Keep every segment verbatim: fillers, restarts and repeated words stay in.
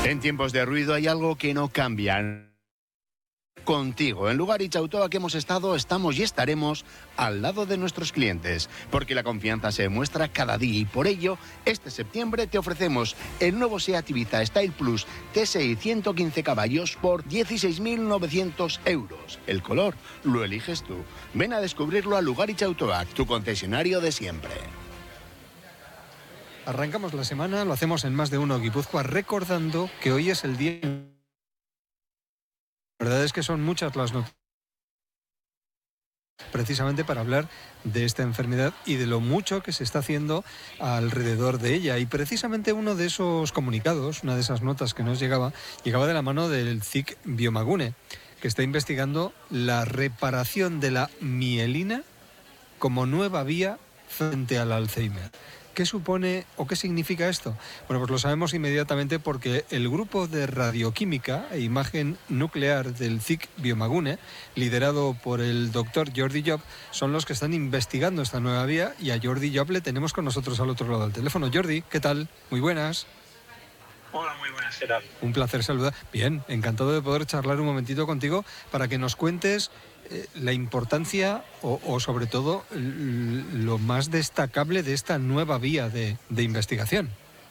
En tiempos de ruido hay algo que no cambia. Contigo, en Lugaritz Autoa que hemos estado, estamos y estaremos al lado de nuestros clientes, porque la confianza se demuestra cada día y por ello, este septiembre te ofrecemos el nuevo SEAT Ibiza Style Plus T S I ciento quince caballos por dieciséis mil novecientos euros. El color lo eliges tú. Ven a descubrirlo a Lugaritz Autoa, tu concesionario de siempre. Arrancamos la semana, lo hacemos en Más de Uno Guipúzcoa, recordando que hoy es el día... La verdad es que son muchas las noticias precisamente para hablar de esta enfermedad y de lo mucho que se está haciendo alrededor de ella. Y precisamente uno de esos comunicados, una de esas notas que nos llegaba, llegaba de la mano del C I C Biomagune, que está investigando la reparación de la mielina como nueva vía frente al Alzheimer. ¿Qué supone o qué significa esto? Bueno, pues lo sabemos inmediatamente porque el grupo de radioquímica e imagen nuclear del C I C Biomagune, liderado por el doctor Jordi Llop, son los que están investigando esta nueva vía y a Jordi Llop le tenemos con nosotros al otro lado del teléfono. Jordi, ¿qué tal? Muy buenas. Hola, muy buenas, Gerard. Un placer saludar. Bien, encantado de poder charlar un momentito contigo para que nos cuentes eh, la importancia o, o sobre todo lo más destacable de esta nueva vía de, de investigación.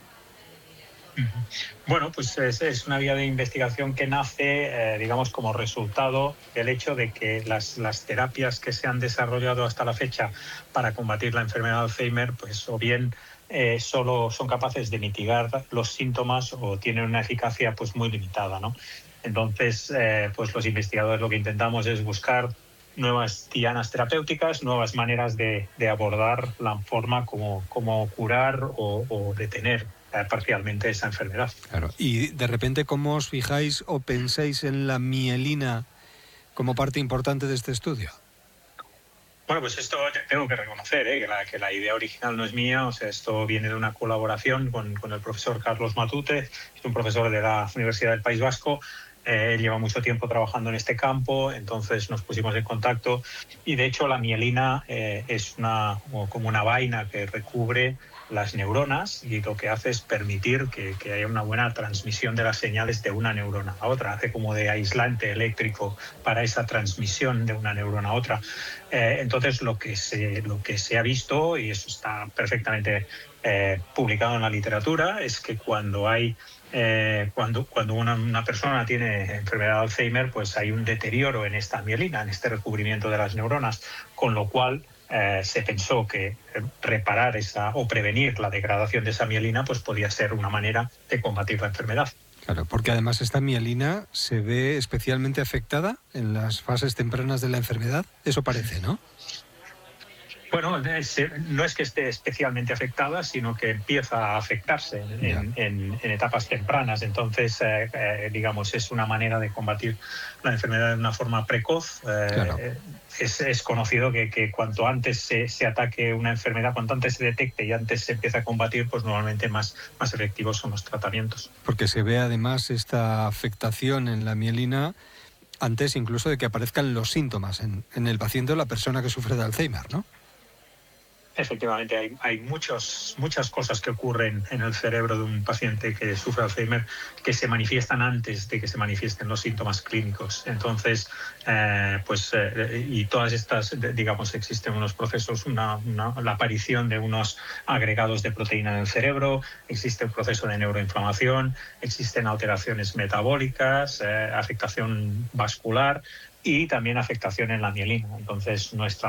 Bueno, pues es, es una vía de investigación que nace, eh, digamos, como resultado del hecho de que las, las terapias que se han desarrollado hasta la fecha para combatir la enfermedad de Alzheimer, pues o bien eh, solo son capaces de mitigar los síntomas o tienen una eficacia pues muy limitada, ¿no? Entonces, eh, pues los investigadores lo que intentamos es buscar nuevas dianas terapéuticas, nuevas maneras de, de abordar la forma como, como curar o, o detener parcialmente esa enfermedad. Claro. Y de repente, ¿cómo os fijáis o pensáis en la mielina como parte importante de este estudio? Bueno, pues esto tengo que reconocer, ¿eh? que, la, que la idea original no es mía, o sea, esto viene de una colaboración con, con el profesor Carlos Matute, es un profesor de la Universidad del País Vasco. Eh, él lleva mucho tiempo trabajando en este campo, entonces nos pusimos en contacto y de hecho la mielina eh, es una, como una vaina que recubre las neuronas y lo que hace es permitir que, que haya una buena transmisión de las señales de una neurona a otra, hace como de aislante eléctrico para esa transmisión de una neurona a otra. Eh, entonces lo que, se, lo que se ha visto, y eso está perfectamente eh, publicado en la literatura, es que cuando hay Eh, cuando, cuando una, una persona tiene enfermedad de Alzheimer, pues hay un deterioro en esta mielina, en este recubrimiento de las neuronas, con lo cual eh, se pensó que reparar esa o prevenir la degradación de esa mielina pues podía ser una manera de combatir la enfermedad. Claro, porque además esta mielina se ve especialmente afectada en las fases tempranas de la enfermedad, eso parece, ¿no? Bueno, no es que esté especialmente afectada, sino que empieza a afectarse en, en, en etapas tempranas. Entonces, eh, eh, digamos, es una manera de combatir la enfermedad de una forma precoz. Eh, claro. es, es conocido que, que cuanto antes se, se ataque una enfermedad, cuanto antes se detecte y antes se empieza a combatir, pues normalmente más, más efectivos son los tratamientos. Porque se ve además esta afectación en la mielina antes incluso de que aparezcan los síntomas en, en el paciente o la persona que sufre de Alzheimer, ¿no? Efectivamente, hay, hay muchos, muchas cosas que ocurren en el cerebro de un paciente que sufre Alzheimer que se manifiestan antes de que se manifiesten los síntomas clínicos. Entonces, eh, pues, eh, y todas estas, digamos, existen unos procesos, una, una, la aparición de unos agregados de proteína en el cerebro, existe un proceso de neuroinflamación, existen alteraciones metabólicas, eh, afectación vascular y también afectación en la mielina. Entonces, nuestra